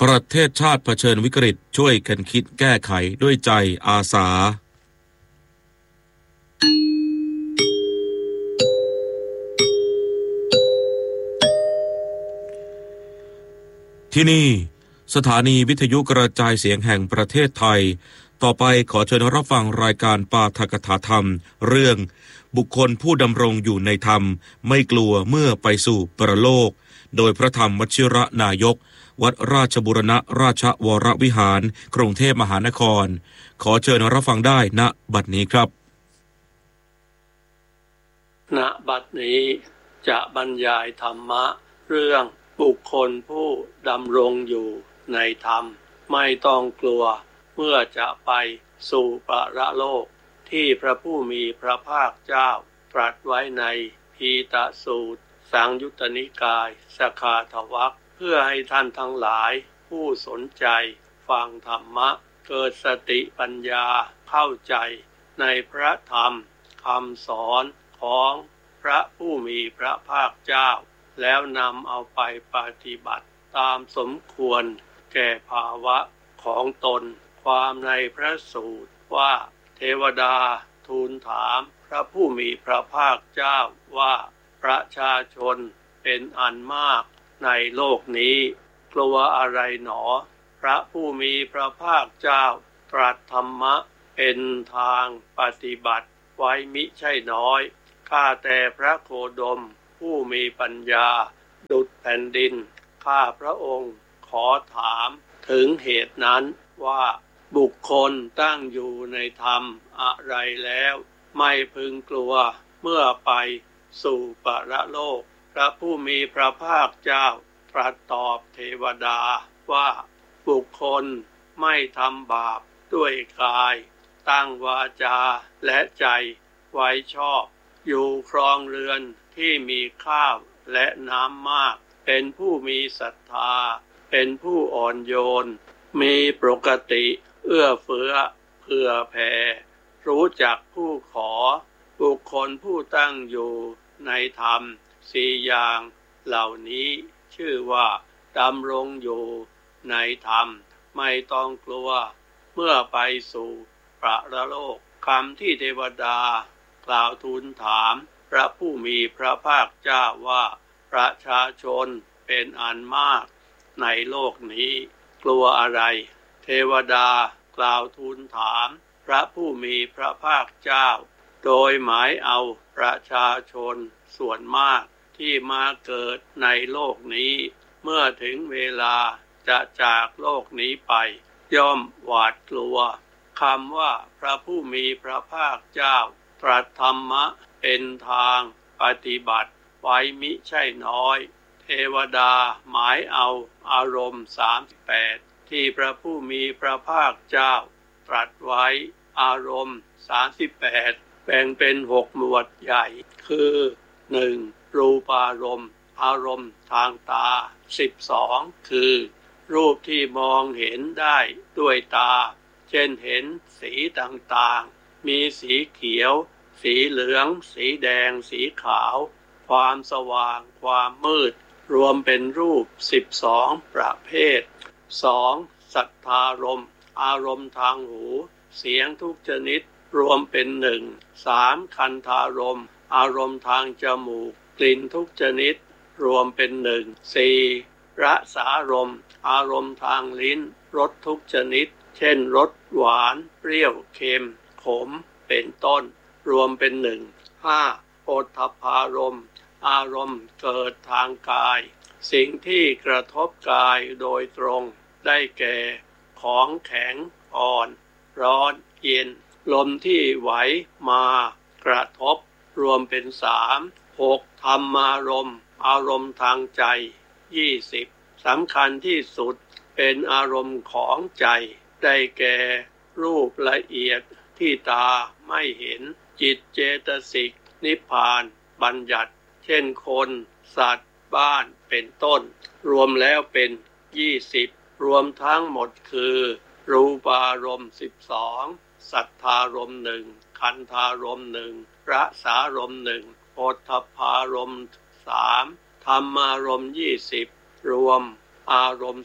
ประเทศชาติเผชิญวิกฤตช่วยกันคิดแก้ไขด้วยใจอาสาที่นี่สถานีวิทยุกระจายเสียงแห่งประเทศไทยต่อไปขอเชิญรับฟังรายการปาฐกถาธรรมเรื่องบุคคลผู้ดำรงอยู่ในธรรมไม่กลัวเมื่อไปสู่ปรโลกโดยพระธรรมวชิรนายกวัดราชบูรณราชวรวิหารกรุงเทพมหานครขอเชิญรับฟังได้ณบัดนี้ครับณบัดนี้จะบรรยายธรรมะเรื่องบุคคลผู้ดำรงอยู่ในธรรมไม่ต้องกลัวเมื่อจะไปสู่ปรโลกที่พระผู้มีพระภาคเจ้าตรัสไว้ในพีตสูตรสังยุตตนิกายสคาทวรรคเพื่อให้ท่านทั้งหลายผู้สนใจฟังธรรมะเกิดสติปัญญาเข้าใจในพระธรรมคำสอนของพระผู้มีพระภาคเจ้าแล้วนำเอาไปปฏิบัติตามสมควรแก่ภาวะของตนความในพระสูตรว่าเทวดาทูลถามพระผู้มีพระภาคเจ้าว่าประชาชนเป็นอันมากในโลกนี้กลัวอะไรหนอพระผู้มีพระภาคเจ้าตรัสธรรมะเป็นทางปฏิบัติไว้มิใช่น้อยข้าแต่พระโคดมผู้มีปัญญาดุจแผ่นดินข้าพระองค์ขอถามถึงเหตุนั้นว่าบุคคลตั้งอยู่ในธรรมอะไรแล้วไม่พึงกลัวเมื่อไปสู่ปรโลกพระผู้มีพระภาคเจ้าตรัสตอบเทวดาว่าบุคคลไม่ทำบาปด้วยกายตั้งวาจาและใจไว้ชอบอยู่ครองเรือนที่มีข้าวและน้ำมากเป็นผู้มีศรัทธาเป็นผู้อ่อนโยนมีปกติเอื้อเฟื้อเผื่อแผ่รู้จักผู้ขอบุคคลผู้ตั้งอยู่ในธรรมสี่อย่างเหล่านี้ชื่อว่าดำรงอยู่ในธรรมไม่ต้องกลัวเมื่อไปสู่ปรโลกคำที่เทวดากล่าวทูลถามพระผู้มีพระภาคเจ้าว่าประชาชนเป็นอันมากในโลกนี้กลัวอะไรเทวดากล่าวทูลถามพระผู้มีพระภาคเจ้าโดยหมายเอาประชาชนส่วนมากที่มาเกิดในโลกนี้เมื่อถึงเวลาจะจากโลกนี้ไปย่อมหวาดกลัวคำว่าพระผู้มีพระภาคเจ้าตรัสธรรมะเป็นทางปฏิบัติไว้มิใช่น้อยเทวดาหมายเอาอารมณ์38ที่พระผู้มีพระภาคเจ้าตรัสไว้อารมณ์38แบ่งเป็น6หมวดใหญ่คือ 1. รูปารมณ์อารมณ์ทางตา12คือรูปที่มองเห็นได้ด้วยตาเช่นเห็นสีต่างๆมีสีเขียวสีเหลืองสีแดงสีขาวความสว่างความมืดรวมเป็นรูป12ประเภท 2. สัทธารมณ์อารมณ์ทางหูเสียงทุกชนิดรวมเป็น1 3. คันธารมณ์อารมณ์ทางจมูกกลิ่นทุกชนิดรวมเป็น1 4. รสารมณ์อารมณ์ทางลิ้นรสทุกชนิดเช่นรสหวานเปรี้ยวเค็มขมเป็นต้นรวมเป็น5. โผฏฐัพพารมณ์อารมณ์เกิดทางกายสิ่งที่กระทบกายโดยตรงได้แก่ของแข็งอ่อนร้อนเย็นลมที่ไหวมากระทบรวมเป็น6. ธรรมารมณ์อารมณ์ทางใจ20สำคัญที่สุดเป็นอารมณ์ของใจได้แก่รูปละเอียดที่ตาไม่เห็นจิตเจตสิกนิพพานบัญญัติเช่นคนสัตว์บ้านเป็นต้นรวมแล้วเป็น20รวมทั้งหมดคือรูปารมณ์12สัทธารมณ์1คันธารมณ์1รสารมณ์1โผฏฐัพพารมณ์3ธรรมารมณ์20รวมอารมณ์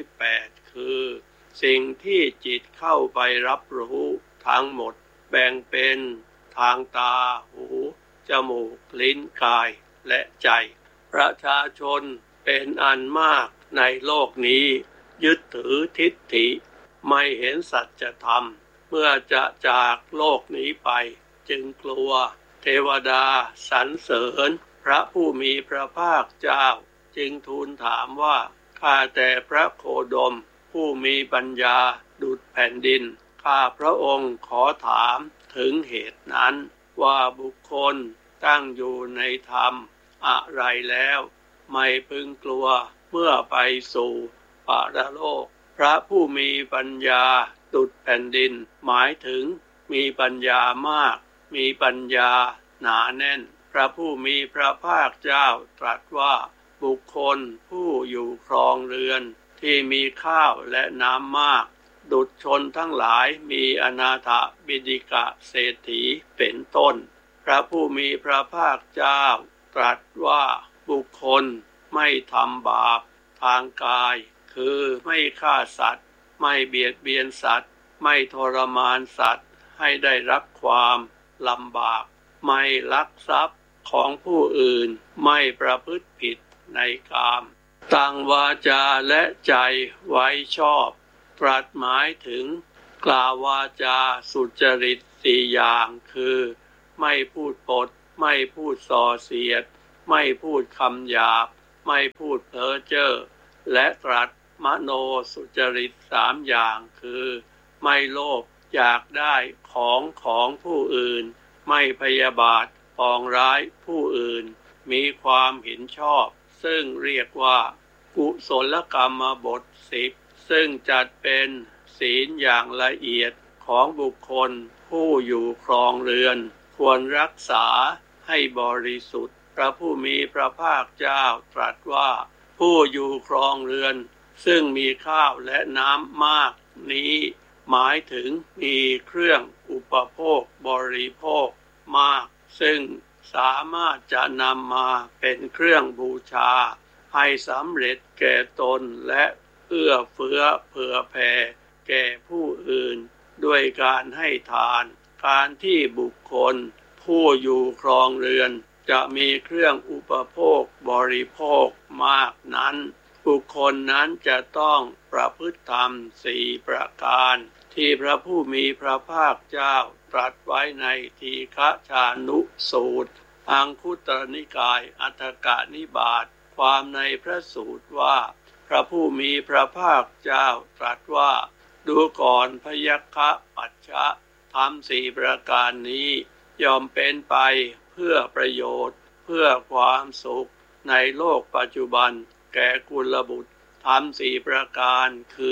38คือสิ่งที่จิตเข้าไปรับรู้ทั้งหมดแบ่งเป็นทางตาหูจมูกลิ้นกายและใจประชาชนเป็นอันมากในโลกนี้ยึดถือทิฏฐิไม่เห็นสัจธรรมเมื่อจะจากโลกนี้ไปจึงกลัวเทวดาสรรเสริญพระผู้มีพระภาคเจ้าจึงทูลถามว่าข้าแต่พระโคดมผู้มีปัญญาดุจแผ่นดินข้าพระองค์ขอถามถึงเหตุนั้นว่าบุคคลตั้งอยู่ในธรรมอะไรแล้วไม่พึงกลัวเมื่อไปสู่ปรโลกพระผู้มีปัญญาดุจแผ่นดินหมายถึงมีปัญญามากมีปัญญาหนาแน่นพระผู้มีพระภาคเจ้าตรัสว่าบุคคลผู้อยู่ครองเรือนที่มีข้าวและน้ำมากดุจชนทั้งหลายมีอนาถบิณฑิกะเศรษฐีเป็นต้นพระผู้มีพระภาคเจ้าตรัสว่าบุคคลไม่ทำบาปทางกายคือไม่ฆ่าสัตว์ไม่เบียดเบียนสัตว์ไม่ทรมานสัตว์ให้ได้รับความลำบากไม่ลักทรัพย์ของผู้อื่นไม่ประพฤติผิดในกามตั้งวาจาและใจไว้ชอบตรัสหมายถึงกล่าววาจาสุจริต4อย่างคือไม่พูดปดไม่พูดส่อเสียดไม่พูดคำหยาบไม่พูดเพ้อเจ้อและตรัสมโนสุจริต3อย่างคือไม่โลภอยากได้ของผู้อื่นไม่พยาบาทปองร้ายผู้อื่นมีความเห็นชอบซึ่งเรียกว่ากุศลกรรมบท10ซึ่งจัดเป็นศีลอย่างละเอียดของบุคคลผู้อยู่ครองเรือนควรรักษาให้บริสุทธิ์พระผู้มีพระภาคเจ้าตรัสว่าผู้อยู่ครองเรือนซึ่งมีข้าวและน้ำมากนี้หมายถึงมีเครื่องอุปโภคบริโภคมากซึ่งสามารถจะนำมาเป็นเครื่องบูชาให้สำเร็จแก่ตนและเอื้อเฟื้อเผื่อแผ่แก่ผู้อื่นด้วยการให้ทานการที่บุคคลผู้อยู่ครองเรือนจะมีเครื่องอุปโภคบริโภคมากนั้นบุคคลนั้นจะต้องประพฤติธรรม4ประการที่พระผู้มีพระภาคเจ้าตรัสไว้ในทีฆชานุสูตรอังคุตรนิกายอัฏฐกนิบาตความในพระสูตรว่าพระผู้มีพระภาคเจ้าตรัสว่าดูก่อนพยัคฆปัจฉะธรรม4ประการนี้ย่อมเป็นไปเพื่อประโยชน์เพื่อความสุขในโลกปัจจุบันแก่กุลบุตรธรรม4ประการคือ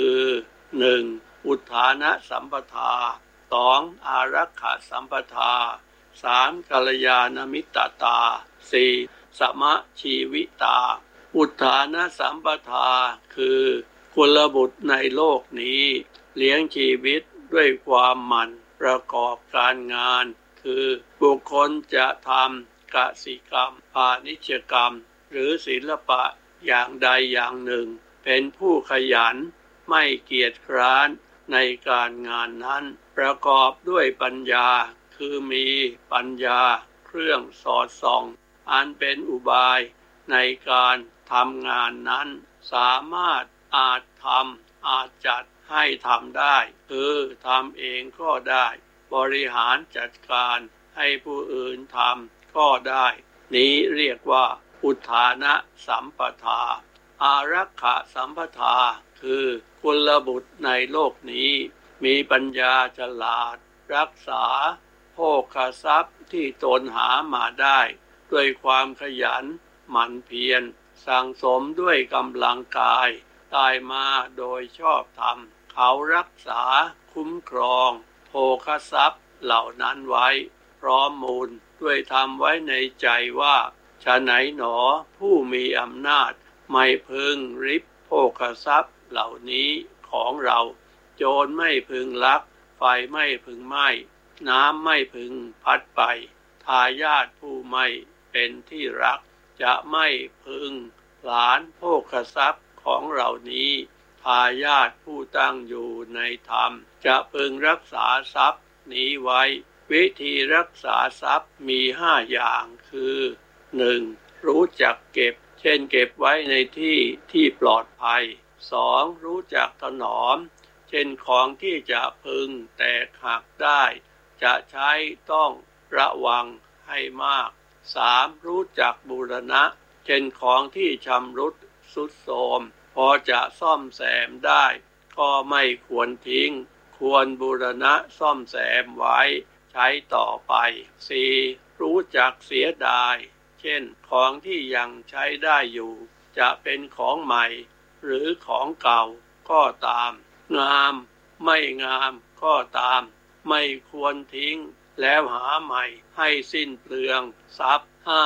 1. อุทธานสัมปทา 2. อารักขสัมปทา 3. กัลยาณมิตรตา 4. สมชีวิตาอุทธานสัมปทาคือกุลบุตรในโลกนี้เลี้ยงชีวิตด้วยความหมั่นประกอบการงานคือบุคคลจะทำกสิกรรมพาณิชยกรรมหรือศิลปะอย่างใดอย่างหนึ่งเป็นผู้ขยันไม่เกียจคร้านในการงานนั้นประกอบด้วยปัญญาคือมีปัญญาเครื่องสอดส่องอันเป็นอุบายในการทำงานนั้นสามารถอาจทำอาจจัดให้ทำได้คือทำเองก็ได้บริหารจัดการให้ผู้อื่นทำก็ได้นี้เรียกว่าอุทธานสัมปทาอารักขสัมปทาคือกุลบุตรในโลกนี้มีปัญญาฉลาดรักษาโภคทรัพย์ที่ตนหามาได้ด้วยความขยันหมั่นเพียรสั่งสมด้วยกำลังกายได้มาโดยชอบธรรมเขารักษาคุ้มครองโภคทรัพย์เหล่านั้นไว้พร้อมมูลด้วยทำไว้ในใจว่าฉะไหนหนอผู้มีอำนาจไม่พึงริบโภคทรัพย์เหล่านี้ของเราโจรไม่พึงลักไฟไม่พึงไหม้น้ำไม่พึงพัดไปทายาทผู้ไม่เป็นที่รักจะไม่พึงผลาญโภคทรัพย์ขของเหล่านี้ทายาทผู้ตั้งอยู่ในธรรมจะพึงรักษาทรัพย์นี้ไว้วิธีรักษาทรัพย์มี5อย่างคือ 1. รู้จักเก็บเช่นเก็บไว้ในที่ที่ปลอดภัย 2. รู้จักถนอมเช่นของที่จะพึงแตกหักได้จะใช้ต้องระวังให้มาก 3. รู้จักบูรณะเช่นของที่ชำรุดทรุดโทรมพอจะซ่อมแซมได้ก็ไม่ควรทิ้งควรบูรณะซ่อมแซมไว้ใช้ต่อไป 4. รู้จักเสียดายเช่นของที่ยังใช้ได้อยู่จะเป็นของใหม่หรือของเก่าก็ตามงามไม่งามก็ตามไม่ควรทิ้งแล้วหาใหม่ให้สิ้นเปลืองทรัพย์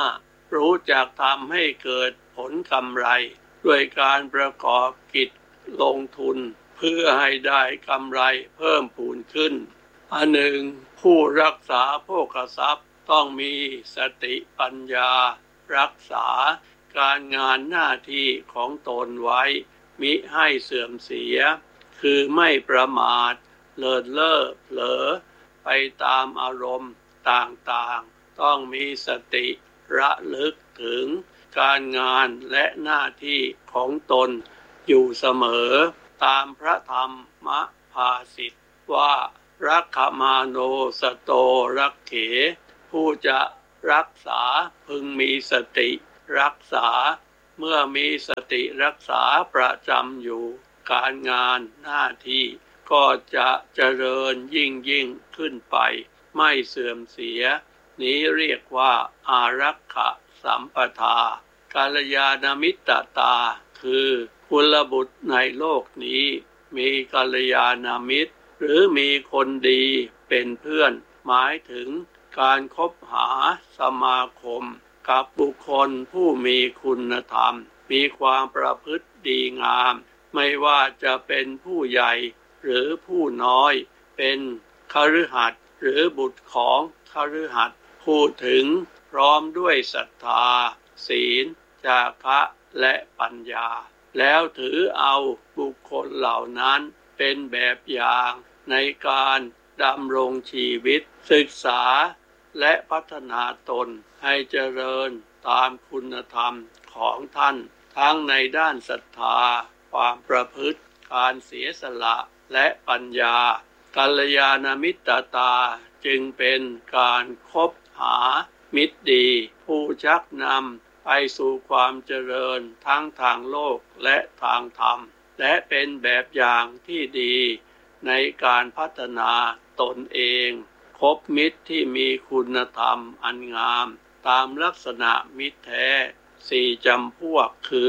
5. รู้จักทำให้เกิดผลกำไรด้วยการประกอบกิจลงทุนเพื่อให้ได้กำไรเพิ่มพูนขึ้น อันหนึ่งผู้รักษาโภคทรัพย์ต้องมีสติปัญญารักษาการงานหน้าที่ของตนไว้มิให้เสื่อมเสียคือไม่ประมาทเลินเล่อเผลอไปตามอารมณ์ต่างๆต้องมีสติระลึกถึงการงานและหน้าที่ของตนอยู่เสมอตามพระธรรมภาษิตว่ารักขมาโนสโตรักเขผู้จะรักษาพึงมีสติรักษาเมื่อมีสติรักษาประจำอยู่การงานหน้าที่ก็จะเจริญยิ่งขึ้นไปไม่เสื่อมเสียนี้เรียกว่าอารักขสัมปทากัลยาณมิตรตาคือกุลบุตรในโลกนี้มีกัลยาณมิตรหรือมีคนดีเป็นเพื่อนหมายถึงการคบหาสมาคมกับบุคคลผู้มีคุณธรรมมีความประพฤติดีงามไม่ว่าจะเป็นผู้ใหญ่หรือผู้น้อยเป็นคฤหัสถ์หรือบุตรของคฤหัสถ์พูดถึงพร้อมด้วยศรัทธาศีลจาคะและปัญญาแล้วถือเอาบุคคลเหล่านั้นเป็นแบบอย่างในการดำรงชีวิตศึกษาและพัฒนาตนให้เจริญตามคุณธรรมของท่านทั้งในด้านศรัทธาความประพฤติการเสียสละและปัญญากัลยาณมิตรตาจึงเป็นการคบหามิตรดีผู้ชักนำไปสู่ความเจริญทั้งทางโลกและทางธรรมและเป็นแบบอย่างที่ดีในการพัฒนาตนเองคบมิตรที่มีคุณธรรมอันงามตามลักษณะมิตรแท้4จำพวกคือ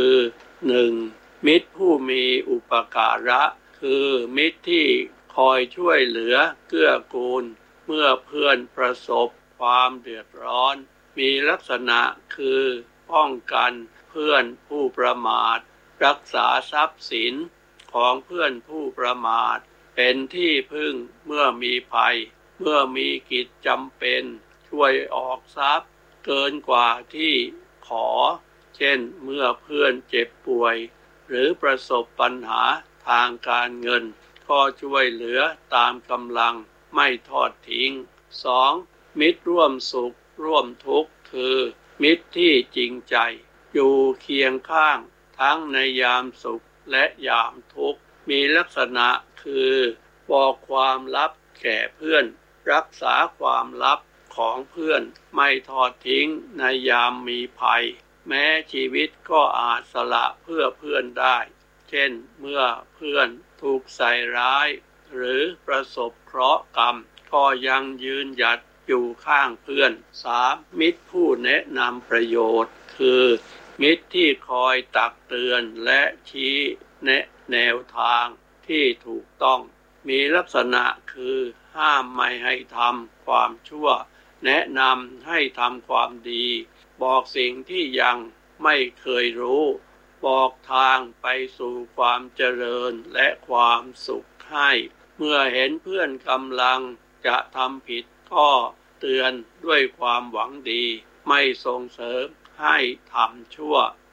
1. มิตรผู้มีอุปการะคือมิตรที่คอยช่วยเหลือเกื้อกูลเมื่อเพื่อนประสบความเดือดร้อนมีลักษณะคือป้องกันเพื่อนผู้ประมาทรักษาทรัพย์สินของเพื่อนผู้ประมาทเป็นที่พึ่งเมื่อมีภัยเมื่อมีกิจจำเป็นช่วยออกทรัพย์เกินกว่าที่ขอเช่นเมื่อเพื่อนเจ็บป่วยหรือประสบปัญหาทางการเงินก็ช่วยเหลือตามกำลังไม่ทอดทิ้ง 2. มิตรร่วมสุขร่วมทุกข์คือมิตรที่จริงใจอยู่เคียงข้างทั้งในยามสุขและยามทุกข์มีลักษณะคือบอกความลับแก่เพื่อนรักษาความลับของเพื่อนไม่ทอดทิ้งในยามมีภัยแม้ชีวิตก็อาจสละเพื่อเพื่อนได้เช่นเมื่อเพื่อนถูกใส่ร้ายหรือประสบเคราะห์กรรมก็ยังยืนหยัดอยู่ข้างเพื่อน 3. มิตรผู้แนะนำประโยชน์คือมิตรที่คอยตักเตือนและชี้แนะแนวทางที่ถูกต้องมีลักษณะคือห้ามไม่ให้ทำความชั่วแนะนำให้ทำความดีบอกสิ่งที่ยังไม่เคยรู้บอกทางไปสู่ความเจริญและความสุขให้เมื่อเห็นเพื่อนกำลังจะทำผิดก็เตือนด้วยความหวังดีไม่ส่งเสริมให้ทำชั่ว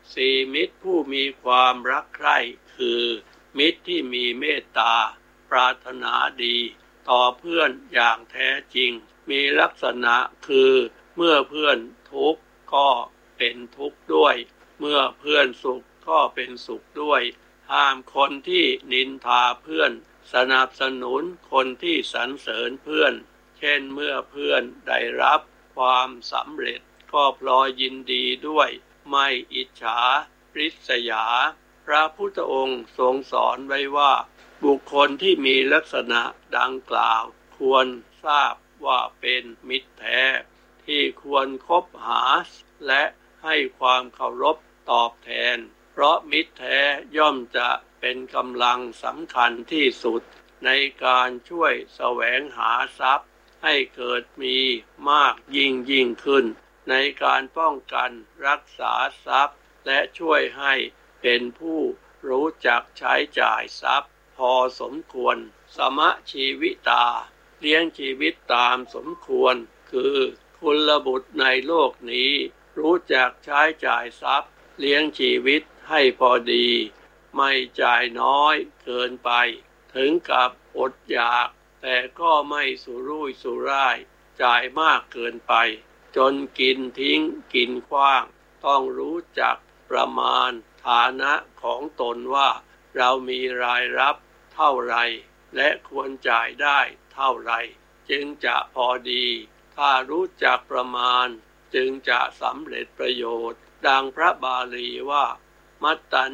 4. มิตรผู้มีความรักใคร่คือมิตรที่มีเมตตาปรารถนาดีต่อเพื่อนอย่างแท้จริงมีลักษณะคือเมื่อเพื่อนทุกข์ก็เป็นทุกข์ด้วยเมื่อเพื่อนสุขก็เป็นสุขด้วยห้ามคนที่นินทาเพื่อนสนับสนุนคนที่สรรเสริญเพื่อนเช่นเมื่อเพื่อนได้รับความสำเร็จก็พลอยยินดีด้วยไม่อิจฉาริษยาพระพุทธองค์ทรงสอนไว้ว่าบุคคลที่มีลักษณะดังกล่าวควรทราบว่าเป็นมิตรแท้ที่ควรคบหาและให้ความเคารพตอบแทนเพราะมิตรแท้ย่อมจะเป็นกำลังสำคัญที่สุดในการช่วยแสวงหาทรัพย์ให้เกิดมีมากยิ่งขึ้นในการป้องกันรักษาทรัพย์และช่วยให้เป็นผู้รู้จักใช้จ่ายทรัพย์พอสมควรสมชีวิตาเลี้ยงชีวิตตามสมควรคือกุลบุตรในโลกนี้รู้จักใช้จ่ายทรัพย์เลี้ยงชีวิตให้พอดีไม่จ่ายน้อยเกินไปถึงกับอดอยากแต่ก็ไม่สุรุ่ยสุร่ายจ่ายมากเกินไปจนกินทิ้งกินขว้างต้องรู้จักประมาณฐานะของตนว่าเรามีรายรับเท่าไรและควรจ่ายได้เท่าไรจึงจะพอดีถ้ารู้จักประมาณจึงจะสำเร็จประโยชน์ดังพระบาลีว่ามัตตัญ